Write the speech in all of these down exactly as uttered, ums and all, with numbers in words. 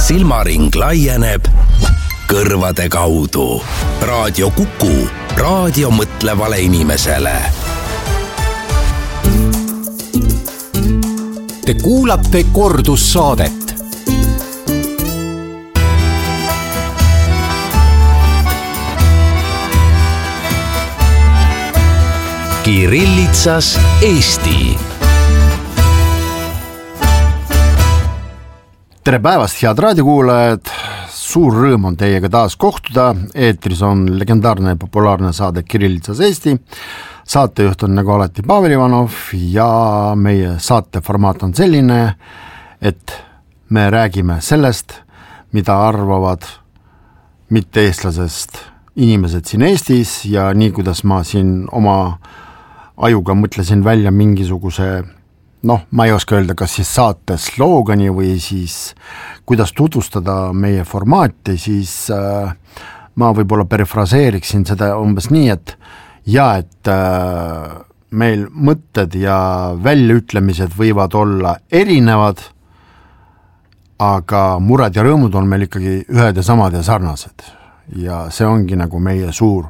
silmaring laieneb kõrvade kaudu. Raadio Kuku, raadio mõtlevale inimesele. Te kuulate kordussaadet. Kirillitsas Eesti. Tere päevast, head raadiokuulajad! Suur rõõm on teiega taas kohtuda. Eetris on legendaarne ja populaarne saade Kirillitsas Eesti. Saatejuht on nagu alati Pavel Ivanov ja meie saate formaat on selline, et me räägime sellest, mida arvavad mitte eestlasest inimesed siin Eestis ja nii, kuidas ma siin oma ajuga mõtlesin välja mingisuguse, noh, ma ei oska öelda, kas siis saate sloogani või siis kuidas tutvustada meie formaati, siis äh, ma võib-olla perifraseeriksin seda umbes nii, et ja, et äh, meil mõtted ja väljaütlemised võivad olla erinevad, aga mured ja rõõmud on meil ikkagi ühed ja samad ja sarnased. Ja see ongi nagu meie suur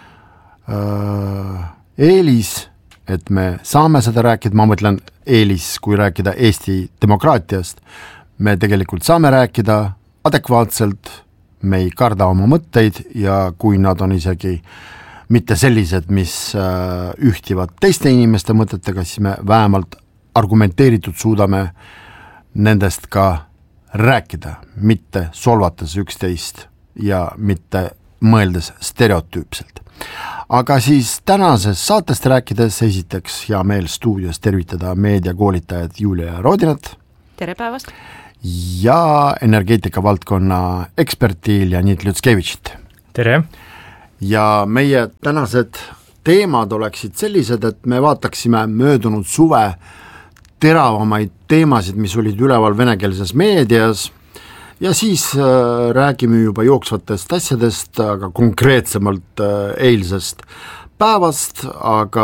äh, eelis, et me saame seda rääkida, ma mõtlen eelis, kui rääkida Eesti demokraatiast, me tegelikult saame rääkida adekvaatselt, me ei karda oma mõtteid ja kui nad on isegi mitte sellised, mis ühtivad teiste inimeste mõtetega, siis me vähemalt argumenteeritud suudame nendest ka rääkida, mitte solvates üksteist ja mitte mõeldes stereotüüpselt. Aga siis tänases saatest rääkides esiteks hea meel stuudios tervitada meediakoolitajad Julia Rodinat. Tere päevast! Ja energeetika valdkonna eksperti Leonid Lutskevitšit. Tere! Ja meie tänased teemad oleksid sellised, et me vaataksime möödunud suve teravamaid teemasid, mis olid üleval venekeelses meedias, ja siis äh, räägime juba jooksvatest asjadest, aga konkreetsemalt äh, eilsest päevast, aga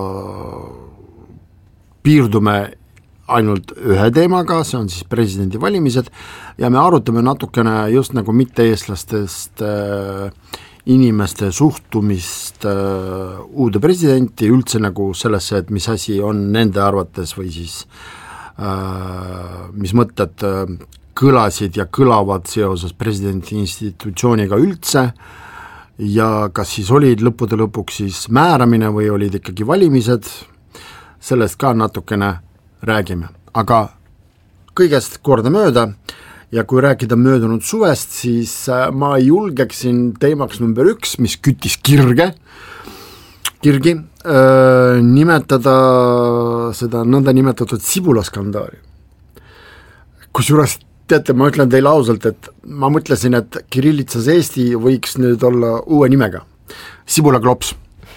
piirdume ainult ühe teemaga, see on siis presidendi valimised, ja me arutame natukene just nagu mitte-eestlastest äh, inimeste suhtumist äh, uude presidenti, üldse nagu sellesse, et mis asi on nende arvates või siis äh, mis mõtted äh, kõlasid ja kõlavad seoses presidendi institutsiooniga üldse ja kas siis olid lõppude lõpuks siis määramine või olid ikkagi valimised, sellest ka natukene räägime. Aga kõigest korda mööda ja kui rääkida möödunud suvest, siis ma julgeksin teemaks number üks, mis küttis kirge, kirgi, öö, nimetada seda nõnda nimetatud sibulaskandaali. Kusjuures teate, ma ütlen teile ausalt, et ma mõtlesin, et Kirillitsas Eesti võiks nüüd olla uue nimega. Sibula klops.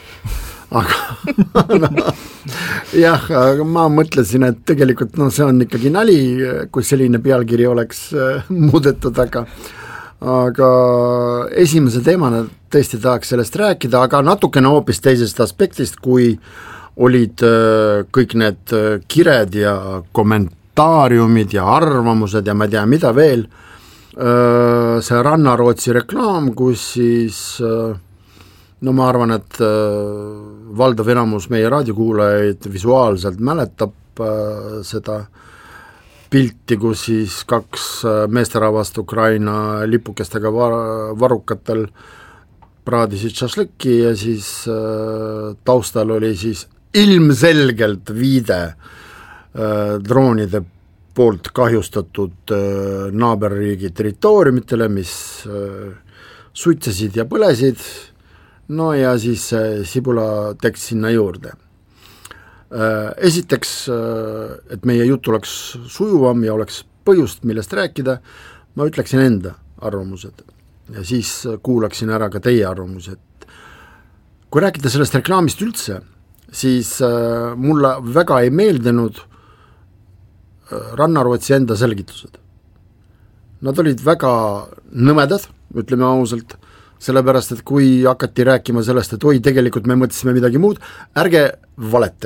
Aga no, jah, aga ma mõtlesin, et tegelikult no, see on ikkagi nali, kui selline pealkiri oleks äh, muudetud, aga, aga esimese teemana tõesti tahaks sellest rääkida, aga natukene hoopis teisest aspektist, kui olid äh, kõik need äh, kired ja komment- taariumid ja arvamused ja ma ei tea, mida veel, see Rannarootsi reklaam, kus siis, no ma arvan, et valdav enamus meie raadiokuulajaid visuaalselt mäletab seda pilti, kus siis kaks meesterahvast Ukraina lipukestega varukatel praadisid šašlõkki ja siis taustal oli siis ilmselgelt viide droonide poolt kahjustatud naaberriigi territooriumitele, mis suitsesid ja põlesid, no ja siis sibula tekst sinna juurde. Esiteks, et meie jutt oleks sujuvam ja oleks põhjust, millest rääkida, ma ütleksin enda arvamused ja siis kuulaksin ära ka teie arvamused. Kui rääkida sellest reklaamist üldse, siis mulle väga ei meeldinud Rannarootsi enda selgitused. Nad olid väga nõmedad, ütleme ausalt, sellepärast, et kui hakati rääkima sellest, et oi, tegelikult me mõtlesime midagi muud, ärge valetage.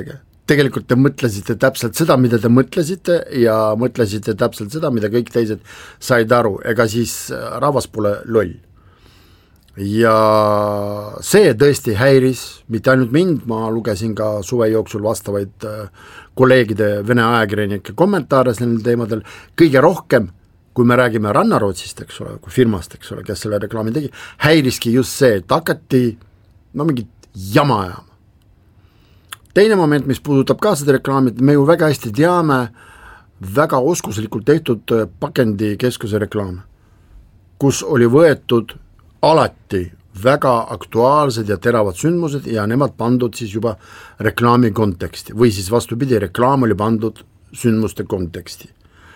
tegelikult te mõtlesite täpselt seda, mida te mõtlesite ja mõtlesite täpselt seda, mida kõik teised said aru, ega siis rahvas pole loll. Ja see tõesti häiris, mitte ainult mind, ma lugesin ka suve jooksul vastavaid kolleegide vene ajakirjanike kommentaare sellel teemadel, kõige rohkem, kui me räägime Rannarootsist, eks ole, kui firmast, eks ole, kes selle reklaami tegi, häiriski just see, et hakati no mingit jama ajama. Teine moment, mis puudutab ka seda reklaami, et me ju väga hästi teame väga oskuslikult tehtud pakendikeskuse reklaame, kus oli võetud alati väga aktuaalsed ja teravad sündmused ja nemad pandud siis juba reklaami konteksti või siis vastupidi, reklaam oli pandud sündmuste konteksti.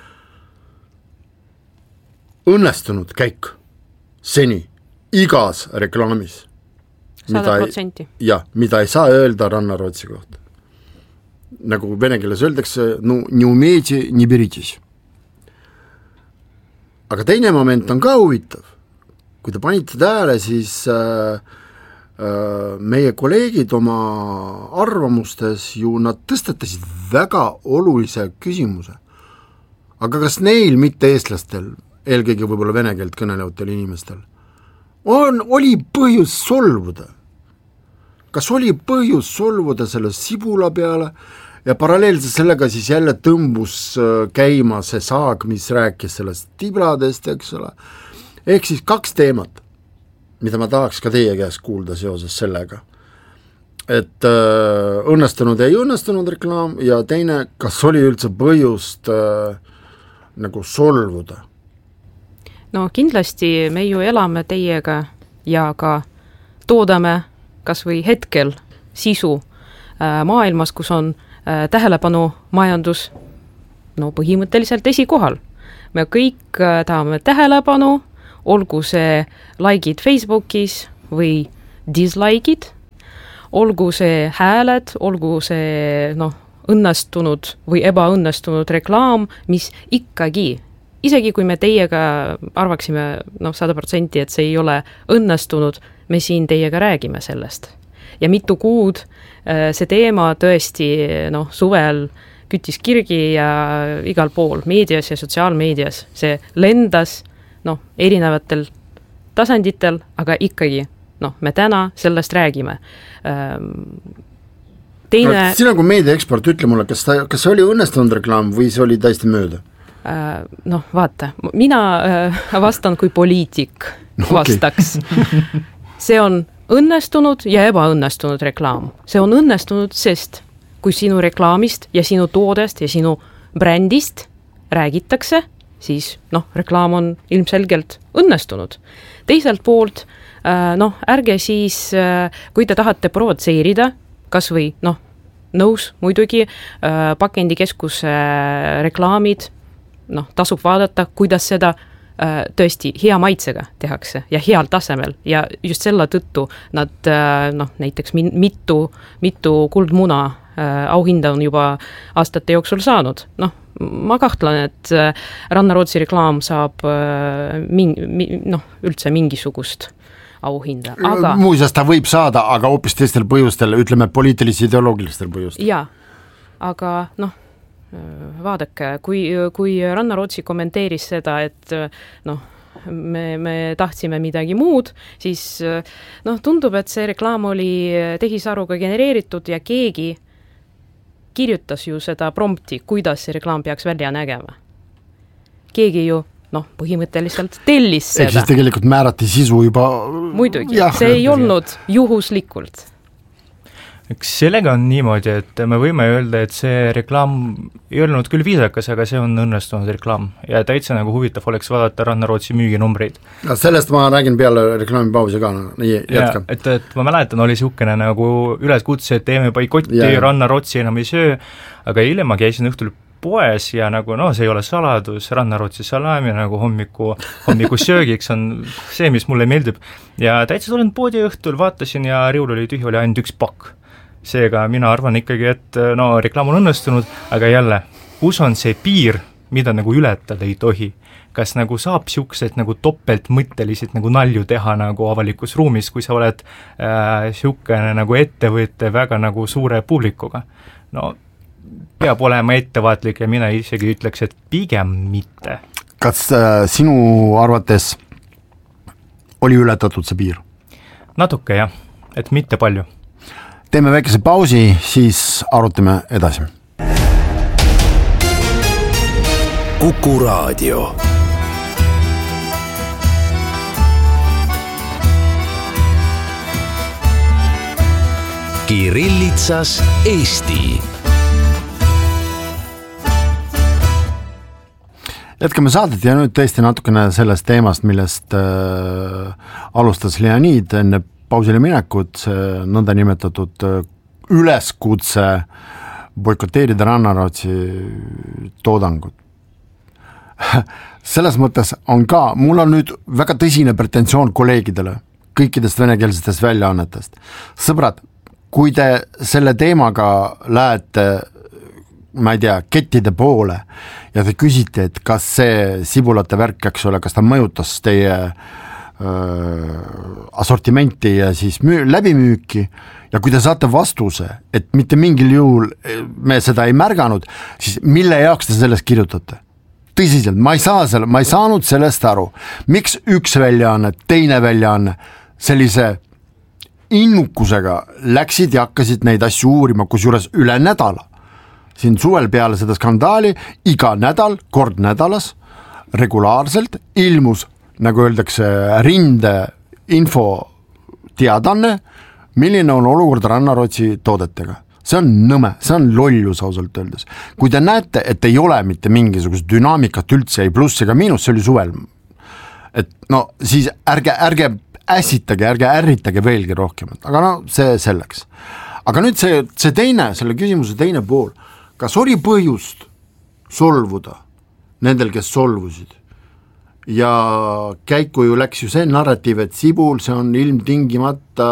Õnnestunud käik seni igas reklaamis, sada protsenti. Ja, mida ei saa öelda Rannarootsi kohta. Nagu vene keeles öeldakse, no не умеете, не беритесь. Aga teine moment on ka huvitav. Kui te panite tähele, siis äh, äh, meie kolleegid oma arvamustes ju nad tõstatasid väga olulise küsimuse. Aga kas neil mitte eestlastel, eelkõige võib-olla vene keelt kõnelevatel inimestel, on, oli põhjus solvuda? Kas oli põhjus solvuda selle sibula peale ja paralleelselt sellega siis jälle tõmbus käima see saag, mis rääkis sellest tibladest, eks ole? Ehk siis kaks teemat, mida ma tahaks ka teie käest kuulda seoses sellega, et äh, õnnestunud ja ei õnnestunud reklaam ja teine, kas oli üldse põhjust äh, nagu solvuda? No kindlasti me ju elame teiega ja ka toodame kas või hetkel sisu äh, maailmas, kus on äh, tähelepanu majandus no põhimõtteliselt esikohal. Me kõik äh, tahame tähelepanu, olgu see likeid Facebookis või dislikeid, olgu see hääled, olgu see noh, õnnestunud või ebaõnnestunud reklaam, mis ikkagi, isegi kui me teiega arvaksime noh, sada protsenti, et see ei ole õnnestunud, me siin teiega räägime sellest. Ja mitu kuud see teema tõesti noh, suvel küttis kirgi ja igal pool, meedias ja sotsiaalmeedias, see lendas noh, erinevatel tasanditel, aga ikkagi, noh, me täna sellest räägime. Teine... No, sina kui meediaekspert, ütle mulle, kas, ta, kas see oli õnnestunud reklaam või see oli täiesti mööda? Noh, vaata, mina vastan kui poliitik vastaks. Okay. See on õnnestunud ja ebaõnnestunud reklaam. See on õnnestunud, sest kui sinu reklaamist ja sinu toodest ja sinu brändist räägitakse, siis noh, reklaam on ilmselgelt õnnestunud. Teiselt poolt, noh, ärge siis, kui te tahate provotseerida, kas või noh, nõus muidugi, pakendikeskuse reklaamid, noh, tasub vaadata, kuidas seda tõesti hea maitsega tehakse ja heal tasemel ja just selle tõttu nad noh, näiteks mitu, mitu kuldmuna auhinda on juba aastate jooksul saanud. Noh, ma kahtlen, et Rannarootsi reklaam saab mingi, noh, üldse mingisugust auhinda. Aga... Muuseas ta võib saada, aga hoopis teistel põhjustel, ütleme poliitilis-ideoloogilistel põhjustel. Jaa, aga noh, vaadake, kui, kui Rannarootsi kommenteeris seda, et noh, me, me tahtsime midagi muud, siis noh, tundub, et see reklaam oli tehisaruga genereeritud ja keegi kirjutas ju seda prompti, kuidas see reklaam peaks välja nägema. Keegi ju, noh, põhimõtteliselt tellis seda. Ehk siis tegelikult määrati sisu juba... Muidugi, jah, see ei olnud juhuslikult. Eks sellega on niimoodi, et me võime öelda, et see reklaam ei olnud küll viisakas, aga see on õnnestunud reklaam ja täitsa nagu huvitav oleks vaadata Rannarootsi müüginumbreid. No sellest ma räägin peale reklaamipausi ka, nii jätkam. Et, et ma mäletan, oli siukene nagu üleskutse, et teeme boikotti, Rannarootsi enam ei söö, aga eile ma käisin õhtul poes ja nagu no see ei ole saladus, Rannarootsi salami nagu hommiku, hommiku söögiks on see, mis mulle meeldib ja täitsa tulen poodi õhtul, vaatasin ja riul oli tühi, oli ainult üks pakk. Seega mina arvan ikkagi, et no reklaam on õnnestunud, aga jälle, kus on see piir, mida nagu ületada ei tohi? Kas nagu saab siuksed nagu topeltmõtteliselt nagu nalju teha nagu avalikus ruumis, kui sa oled äh, siukene nagu ettevõtte väga nagu suure publikuga? no peab olema ettevaatlik ja mina isegi ütleks, et pigem mitte. Kas äh, sinu arvates oli ületatud see piir? Natuke jah, et mitte palju. Teeme väikese pausi, siis arutame edasi. Kuku Raadio. Kirillitsas Eesti. Jätkame saadet ja nüüd tõesti natukene sellest teemast, millest äh, alustas Leonid enne pausile minekut, see nõnda nimetatud äh, üleskutse boikoteerida Rannarootsi toodangut. Selles mõttes on ka, mul on nüüd väga tõsine pretensioon kolleegidele kõikidest venekeelsetest väljaannetest. Sõbrad, kui te selle teemaga lähete, ma ei tea, kettide poole ja te küsite, et kas see sibulate värk, eks ole, kas ta mõjutas teie öö, assortimenti ja siis müü, läbimüüki ja kui te saate vastuse, et mitte mingil juhul me seda ei märganud, siis mille jaoks te sellest kirjutate? Tõsiselt, ma ei saa selle, ma ei saanud sellest aru. Miks üks väljaanne, teine väljaanne sellise innukusega läksid ja hakkasid neid asju uurima, kus juures üle nädala. Siin suvel peale seda skandaali iga nädal, kord nädalas, regulaarselt ilmus, nagu öeldakse, rinde info teadanne, milline on olukord Rannarootsi toodetega. See on nõme, see on lollus ausalt öeldes. Kui te näete, et ei ole mitte mingisugust dünaamikat üldse, ei pluss ega miinus, see oli suvel. Et no siis ärge, ärge ässitage, ärge ärritage veelgi rohkem, aga no see selleks. Aga nüüd see, see teine, selle küsimuse teine pool, kas oli põhjust solvuda nendel, kes solvusid? Ja käiku ju läks ju see narratiiv, et sibul, see on ilmtingimata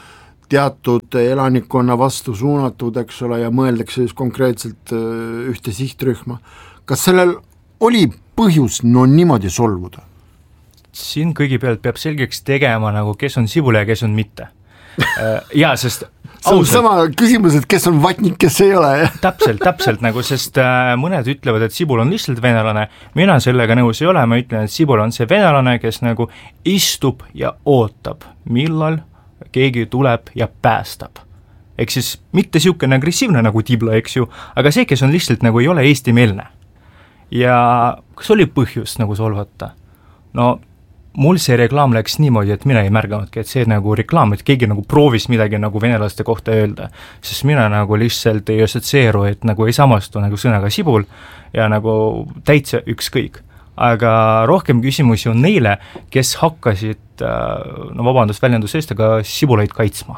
teatud elanikkonna vastu suunatud, eks ole, ja mõeldakse just konkreetselt ühte sihtrühma. Kas sellel oli põhjus no niimoodi solvuda? Siin kõigepealt peab selgeks tegema, nagu kes on sibul ja kes on mitte. Jaa, sest see on sama küsimus, et kes on vatnik, kes ei ole. täpselt, täpselt nagu, sest mõned ütlevad, et sibul on lihtsalt venelane. Mina sellega nõus ei ole, ma ütlen, et sibul on see venelane, kes nagu istub ja ootab, millal keegi tuleb ja päästab. Eks siis mitte siukene agressiivne nagu tibla, eks ju, aga see, kes on lihtsalt nagu ei ole eestimeelne. Ja kas oli põhjust nagu solvata? No mul see reklaam läks niimoodi, et mina ei märganudki, et see nagu reklaam, et keegi nagu proovis midagi nagu venelaste kohta öelda, sest mina nagu lihtsalt ei assotsieeru, et nagu ei samastu nagu sõnaga sibul ja nagu täitsa ükskõik. Aga rohkem küsimusi on neile, kes hakkasid, no vabandust väljendus eest, aga sibulaid kaitsma.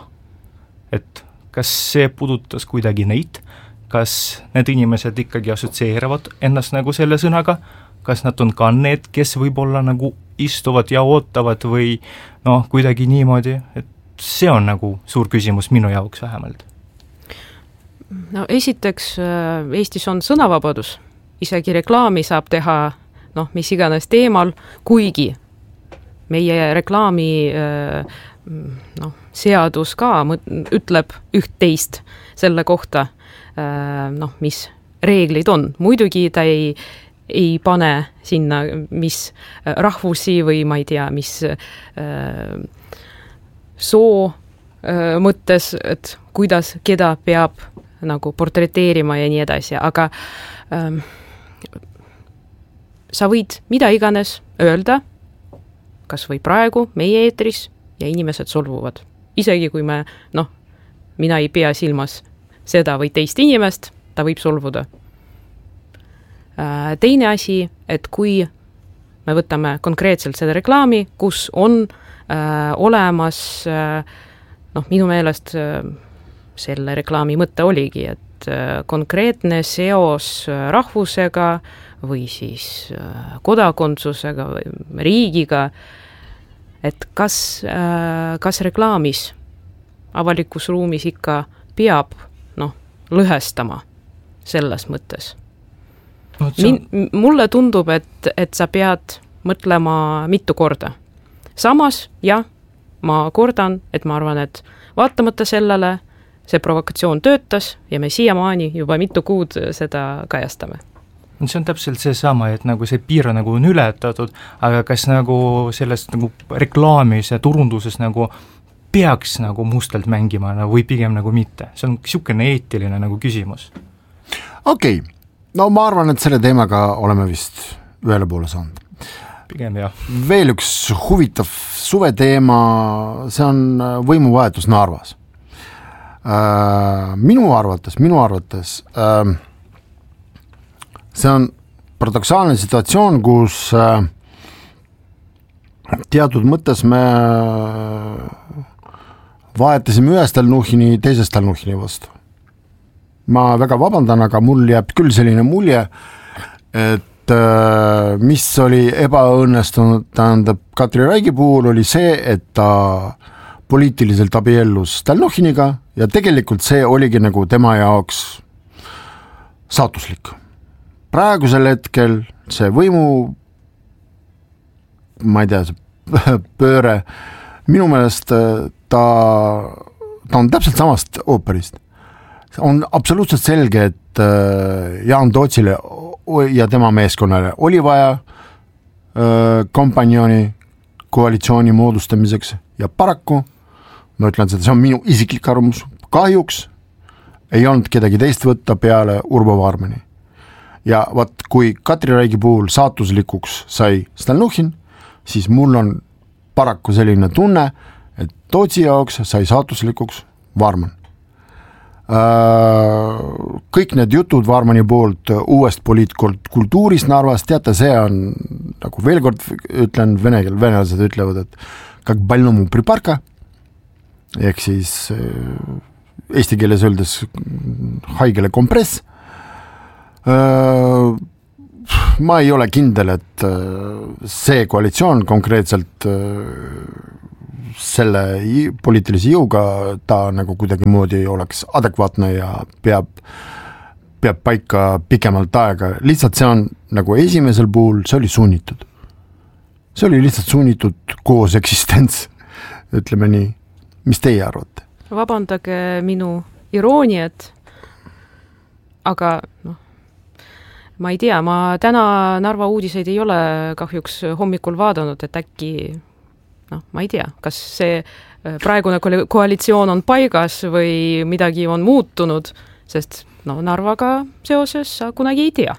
Et kas see puudutas kuidagi neid, kas need inimesed ikkagi assotsieerivad ennast nagu selle sõnaga, kas nad on ka need, kes võib-olla nagu istuvad ja ootavad või noh, kuidagi niimoodi, et see on nagu suur küsimus minu jaoks vähemalt. No esiteks Eestis on sõnavabadus, isegi reklaami saab teha noh, mis iganes teemal, kuigi meie reklaami noh, seadus ka ütleb üht-teist selle kohta, noh, mis reeglid on. Muidugi ta ei ei pane sinna, mis rahvusi või ma ei tea, mis äh, soo äh, mõttes, et kuidas, keda peab nagu portreteerima ja nii edasi, aga äh, sa võid mida iganes öelda, kas või praegu meie eetris ja inimesed solvuvad. Isegi kui me, noh, mina ei pea silmas seda või teist inimest, ta võib solvuda. Teine asi, et kui me võtame konkreetselt seda reklaami, kus on äh, olemas, äh, noh, minu meelest äh, selle reklaami mõte oligi, et äh, konkreetne seos rahvusega või siis äh, kodakondsusega või riigiga, et kas, äh, kas reklaamis avalikus ruumis ikka peab, noh, lõhestama selles mõttes. No, Min, mulle tundub, et, et sa pead mõtlema mitu korda. Samas, jah, ma kordan, et ma arvan, et vaatamata sellele see provokatsioon töötas ja me siiamaani juba mitu kuud seda kajastame. See on täpselt see sama, et nagu see piir nagu on ületatud, aga kas nagu sellest nagu reklaamis ja turunduses nagu peaks nagu mustalt mängima või pigem nagu mitte? See on niisugune eetiline nagu küsimus. Okei, okay. No ma arvan, et selle teemaga oleme vist ühele poole saanud. Pigem jah. Veel üks huvitav suveteema, see on võimuvahetus Narvas. Minu arvates, minu arvates see on paradoksaalne situatsioon, kus teatud mõttes me vahetasime ühe Stalnuhhini teise Stalnuhhini vastu. Ma väga vabandan, aga mul jääb küll selline mulje, et mis oli ebaõnnestunud, tähendab Katri Raigi puhul oli see, et ta poliitiliselt abiellus Stalnuhhiniga ja tegelikult see oligi nagu tema jaoks saatuslik. Praegusel hetkel see võimu, ma ei tea, see pööre, minu meelest ta, ta on täpselt samast ooperist. On absoluutselt selge, et Jaan Tootsile ja tema meeskonnale oli vaja kompanjoni koalitsiooni moodustamiseks ja paraku, ma ütlen seda, see on minu isiklik arvamus, kahjuks ei olnud kedagi teist võtta peale Urbo Vaarmani. Ja vaat, kui Katri Raigi puhul saatuslikuks sai Stalnuhhin, siis mul on paraku selline tunne, et Tootsi jaoks sai saatuslikuks Vaarman. Kõik need jutud Vaarmani poolt uuest poliitkultuurist Narvas, teate, see on, nagu veel kord ütlen, vene keel, venelased ütlevad, et kak balnomu priparka, ehk siis eesti keeles öeldes haigele kompress. Ma ei ole kindel, et see koalitsioon konkreetselt selle poliitilise jõuga ta nagu kuidagi moodi oleks adekvaatne ja peab, peab paika pikemalt aega. Lihtsalt see on nagu esimesel puhul, see oli sunnitud. See oli lihtsalt sunnitud koos eksistents, ütleme nii. Mis teie arvate? Vabandage minu irooniat, aga noh, ma ei tea, ma täna Narva uudiseid ei ole kahjuks hommikul vaadanud, et äkki noh, ma ei tea, kas see praegune koalitsioon on paigas või midagi on muutunud, sest no Narvaga seoses sa kunagi ei tea.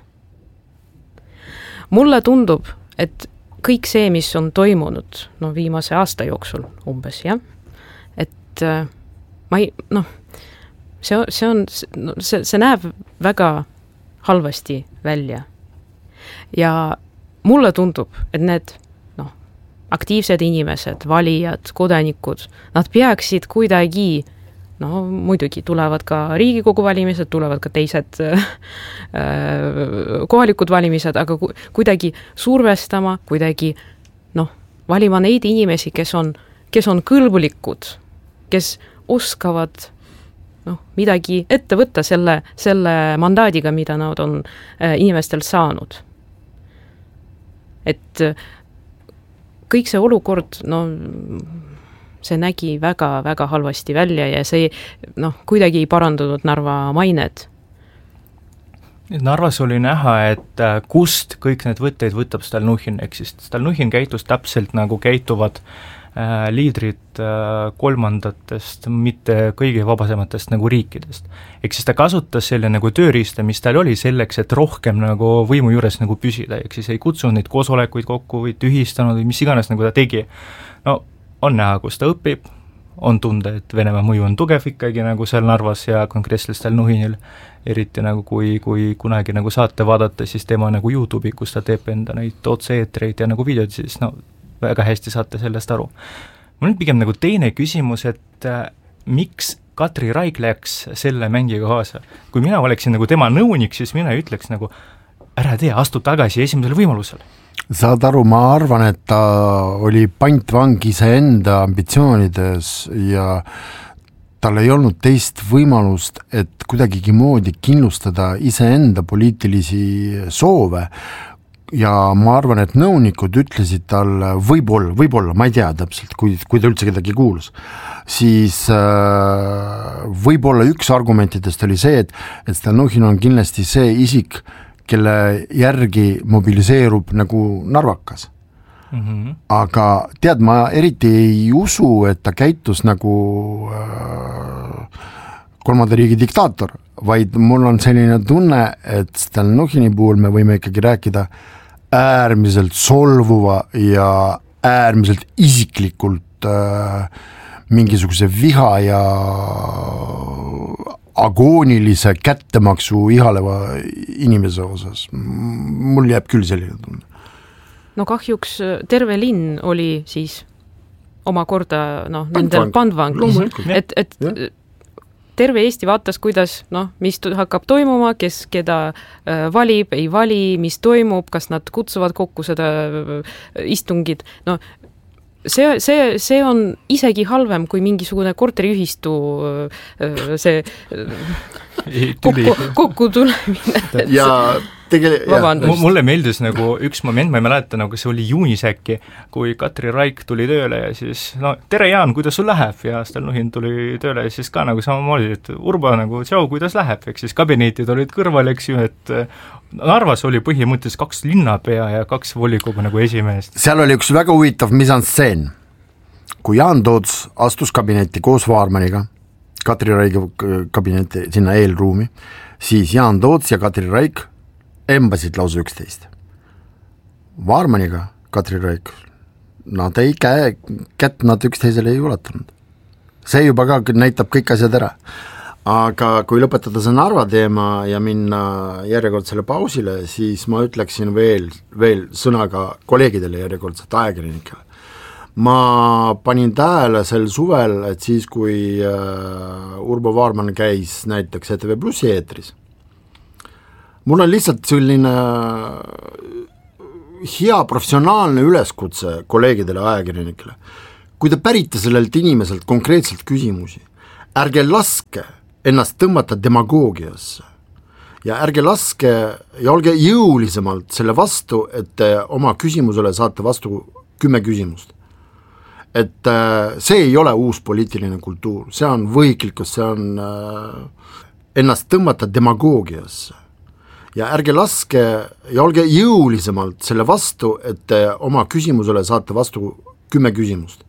Mulle tundub, et kõik see, mis on toimunud no, viimase aasta jooksul umbes, jah, et ma ei, noh, see, see on, see, see näeb väga halvasti välja. Ja mulle tundub, et need aktiivsed inimesed, valijad, kodanikud, nad peaksid kuidagi, no muidugi tulevad ka Riigikogu valimised, tulevad ka teised äh, kohalikud valimised, aga ku, kuidagi survestama, kuidagi noh, valima neid inimesi, kes on, kes on kõlbulikud, kes oskavad noh, midagi ette võtta selle, selle mandaadiga, mida nad on äh, inimestel saanud. Et kõik see olukord, no see nägi väga-väga halvasti välja ja see noh, kuidagi ei parandunud Narva mained. Narvas oli näha, et kust kõik need võtteid võtab Stalnuhhin, ehk siis Stalnuhhin käitus täpselt nagu käituvad äh, liidrid äh, kolmandatest, mitte kõige vabasematest nagu riikidest. Ehk siis ta kasutas selle nagu tööriista, mis tal oli selleks, et rohkem nagu võimu juures nagu püsida, ehk siis ei kutsunud neid koosolekuid kokku või tühistanud või mis iganes nagu ta tegi. No on näha, kus ta õpib, on tunda, et Venemaa mõju on tugev ikkagi nagu seal Narvas ja konkreetselt Stalnuhhinil, eriti nagu kui, kui kunagi nagu saate vaadata, siis tema nagu YouTube'i, kus ta teeb enda neid otse-eetreid ja nagu videod, siis no väga hästi saate sellest aru. Mul on pigem nagu teine küsimus, et äh, miks Katri Raik läks selle mängiga kaasa? Kui mina oleksin nagu tema nõunik, siis mina ütleks nagu, ära tee, astu tagasi esimesel võimalusel. Saad aru, ma arvan, et ta oli pantvang iseenda ambitsioonides ja tal ei olnud teist võimalust, et kuidagigi moodi kindlustada iseenda poliitilisi soove. ja ma arvan, et nõunikud ütlesid talle võib-olla, võib-olla, ma ei tea täpselt, kui, kui ta üldse kedagi kuulus, siis äh, võib-olla üks argumentidest oli see, et, et Stalnuhhin on kindlasti see isik, kelle järgi mobiliseerub nagu narvakas. Mm-hmm. Aga tead, ma eriti ei usu, et ta käitus nagu äh, kolmanda riigi diktaator, vaid mul on selline tunne, et Stalnuhhini puhul me võime ikkagi rääkida äärmiselt solvuva ja äärmiselt isiklikult äh, mingisuguse viha ja agoonilise kättemaksu ihaleva inimese osas. Mul jääb küll selline tunne. No kahjuks terve linn oli siis omakorda no, nendel pandvangis, et, et ja. Terve Eesti vaatas, kuidas, noh, mis hakkab toimuma, kes keda äh, valib, ei vali, mis toimub, kas nad kutsuvad kokku seda äh, istungid, no see, see, see on isegi halvem kui mingisugune korteriühistu äh, see äh, kokku, kokku tulemine. Ja Tegele, mulle meeldis nagu üks moment, ma ei mäleta, nagu see oli juunis äkki, kui Katri Raik tuli tööle ja siis, no tere Jaan, kuidas sul läheb? Ja Stalnuhhin tuli tööle ja siis ka nagu samamoodi, et Urba nagu, tšau, kuidas läheb? Eks siis kabinetid olid kõrval, eks ju, et Narvas oli põhimõtteliselt kaks linnapea ja kaks volikogu nagu esimeest. Seal oli üks väga huvitav misanstseen. Kui Jaan Toots astus kabinetti koos Vaarmaniga, Katri Raigi kabinetti sinna eelruumi, siis Jaan Toots ja Katri Raik embasid lausa üksteist. Vaarmaniga, Katri Raik, nad ei käe, kätt nad üksteisele ei ulatanud. See juba ka näitab kõik asjad ära. Aga kui lõpetada see Narva teema ja minna järjekordsele pausile, siis ma ütleksin veel, veel sõnaga kolleegidele järjekordselt ajakirjanikele. Ma panin tähele sel suvel, et siis kui uh, Urbo Vaarman käis näiteks E T V Plussi eetris, mul on lihtsalt selline hea professionaalne üleskutse kolleegidele ajakirjanikele. Kui te pärite sellelt inimeselt konkreetselt küsimusi, ärge laske ennast tõmmata demagoogiasse ja ärge laske ja olge jõulisemalt selle vastu, et te oma küsimusele saate vastu kümme küsimust. Et see ei ole uus poliitiline kultuur, see on võiklikkus, see on ennast tõmmata demagoogiasse. Ja ärge laske ja olge jõulisemalt selle vastu, et te oma küsimusele saate vastu kümme küsimust.